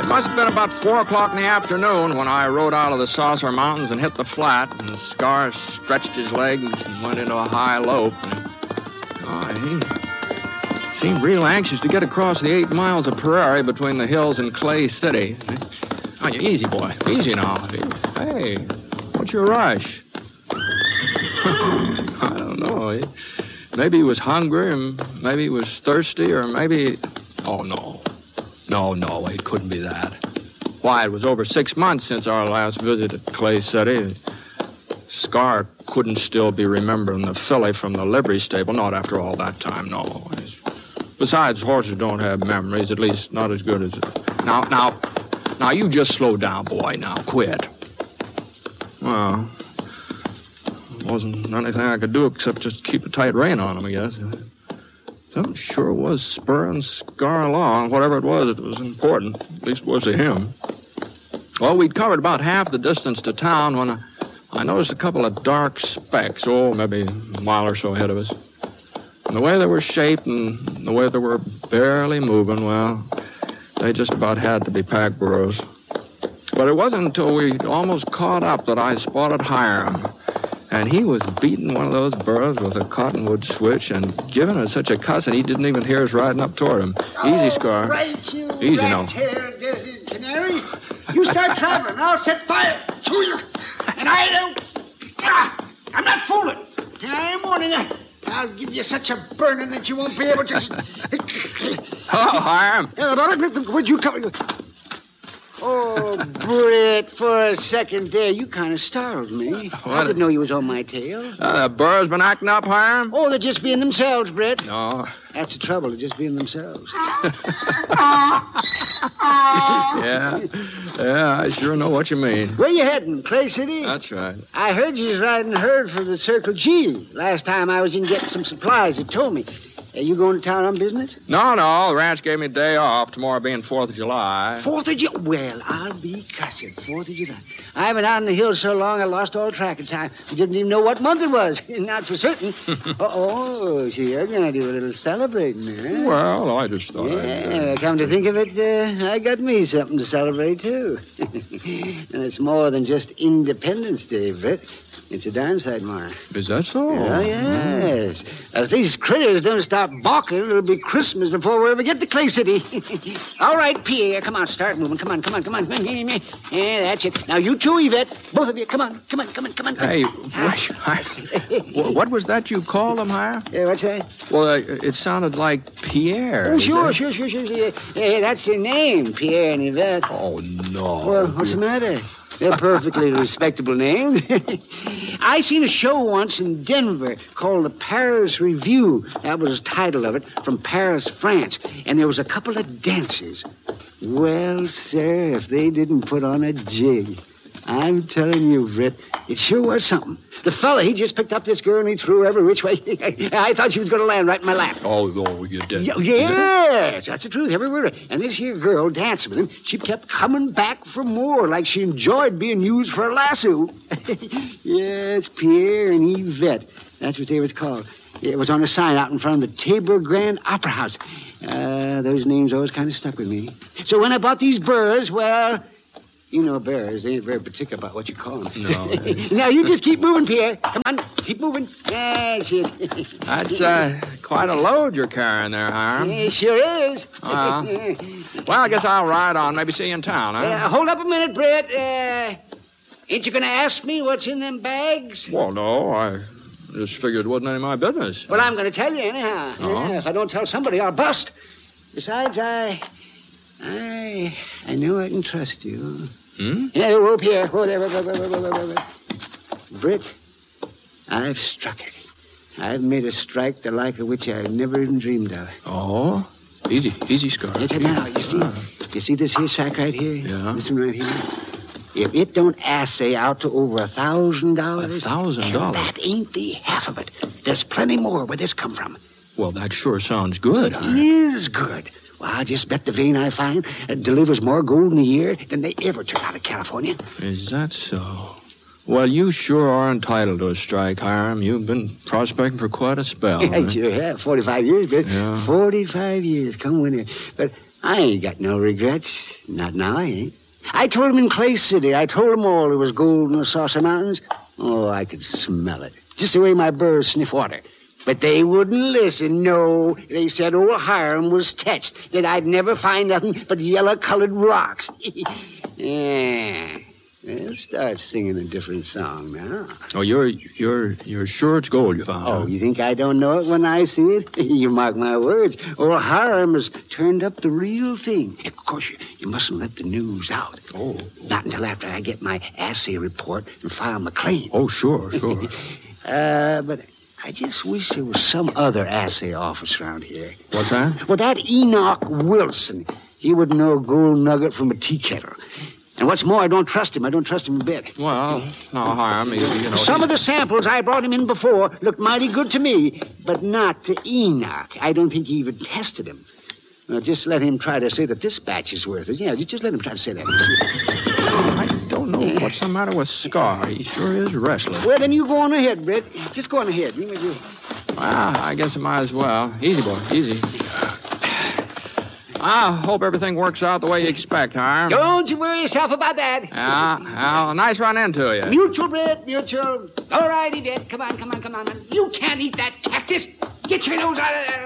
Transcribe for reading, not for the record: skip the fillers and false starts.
It must have been about 4 o'clock in the afternoon when I rode out of the Saucer Mountains and hit the flat, and Scar stretched his legs and went into a high lope. He seemed real anxious to get across the 8 miles of prairie between the hills and Clay City. Oh, easy, boy. Easy now. Hey, what's your rush? I don't know. Maybe he was hungry, and maybe he was thirsty, or maybe... Oh, no. No, it couldn't be that. Why, it was over 6 months since our last visit at Clay City. Scar couldn't still be remembering the filly from the livery stable, not after all that time, no. Besides, horses don't have memories, at least not as good as... Now, you just slow down, boy. Now, quit. Well, there wasn't anything I could do except just keep a tight rein on him, I guess. Something sure was spurring Scar along. Whatever it was important. At least it was to him. Well, we'd covered about half the distance to town when I noticed a couple of dark specks, maybe a mile or so ahead of us. And the way they were shaped and the way they were barely moving, well, they just about had to be pack burros. But it wasn't until we'd almost caught up that I spotted Hiram. And he was beating one of those burros with a cottonwood switch and giving it such a cuss, and he didn't even hear us riding up toward him. Easy, Scar. Right, you easy now. rat-haired desert canary. You start traveling, I'll set fire to you. And I don't... I'm not fooling. I'm warning you. I'll give you such a burning that you won't be able to... Hello, Hiram. Where'd you come... Oh, Britt, for a second there, you kind of startled me. I didn't know you was on my tail. The burros been acting up, Hiram? Oh, they're just being themselves, Britt. No. That's the trouble, they're just being themselves. Yeah, I sure know what you mean. Where you heading, Clay City? That's right. I heard you was riding herd for the Circle G. Last time I was in getting some supplies, it told me. Are you going to town on business? No. The ranch gave me a day off, tomorrow being 4th of July. 4th of July? Well, I'll be cussed. 4th of July. I've been out in the hills so long I lost all track of time. I didn't even know what month it was. Not for certain. So you're going to do a little celebrating, huh? Well, I just thought come to think of it, I got me something to celebrate, too. And it's more than just Independence Day, Britt. It's a darn sight more. Is that so? Oh, yes. If these critters don't stop balking, it'll be Christmas before we ever get to Clay City. All right, Pierre, come on, start moving. Come on. Yeah, that's it. Now, you too, Yvette. Both of you, come on. Hey, what was that you called him, Hiram? What's that? Well, it sounded like Pierre. Oh, sure. Yeah, that's their name, Pierre and Yvette. Oh, no. Well, what's the matter? They're perfectly respectable names. I seen a show once in Denver called the Paris Review. That was the title of it, from Paris, France. And there was a couple of dancers. Well, sir, if they didn't put on a jig. I'm telling you, Britt, it sure was something. The fella, he just picked up this girl and he threw her every which way. I thought she was going to land right in my lap. Oh, you did? Yes, that's the truth, every word. And this here girl dancing with him, she kept coming back for more, like she enjoyed being used for a lasso. Yes, Pierre and Yvette. That's what they was called. It was on a sign out in front of the Tabor Grand Opera House. Those names always kind of stuck with me. So when I bought these burros, well... You know bears, they ain't very particular about what you call them. No. Now, you just keep moving, Pierre. Come on, keep moving. That's it. That's quite a load you're carrying there, Hiram. It sure is. Well, I guess I'll ride on. Maybe see you in town, huh? Hold up a minute, Brett. Ain't you going to ask me what's in them bags? Well, no, I just figured it wasn't any of my business. Well, I'm going to tell you anyhow. Yeah, if I don't tell somebody, I'll bust. Besides, I know I can trust you. Yeah, rope here. Oh, there. Britt, I've struck it. I've made a strike the like of which I never even dreamed of. Oh? Easy, Scar. Yes, now, you see this here sack right here? Yeah. This one right here? If it don't assay out to over $1,000... $1,000? That ain't the half of it. There's plenty more where this come from. Well, that sure sounds good, huh? It is good. Well, I'll just bet the vein I find delivers more gold in a year than they ever took out of California. Is that so? Well, you sure are entitled to a strike, Hiram. You've been prospecting for quite a spell. I sure have. 45 years, but Yeah. 45 years. Come winter. But I ain't got no regrets. Not now, I ain't. I told him in Clay City. I told them all there was gold in the Saucer Mountains. Oh, I could smell it. Just the way my birds sniff water. But they wouldn't listen, no. They said old Hiram was touched, that I'd never find nothing but yellow-colored rocks. Yeah. Well, start singing a different song now. Oh, you're sure it's gold you found? Oh, you think I don't know it when I see it? You mark my words. Old Hiram has turned up the real thing. Of course, you mustn't let the news out. Oh. Not until after I get my assay report and file my claim. Oh, sure. But I just wish there was some other assay office around here. What's that? Well, that Enoch Wilson. He wouldn't know a gold nugget from a tea kettle. And what's more, I don't trust him. I don't trust him a bit. Well, no, Hiram, you know... Some of the samples I brought him in before looked mighty good to me, but not to Enoch. I don't think he even tested them. Well, just let him try to say that this batch is worth it. Yeah, just let him try to say that. I don't know what's the matter with Scar. He sure is restless. Well, then you go on ahead, Brett. Just go on ahead. Well, I guess I might as well. Easy, boy, easy. I hope everything works out the way you expect, Hiram. Don't you worry yourself about that. Yeah, nice run into you. Mutual, Brett, mutual. All righty, Brett. Come on. You can't eat that cactus. Get your nose out of there.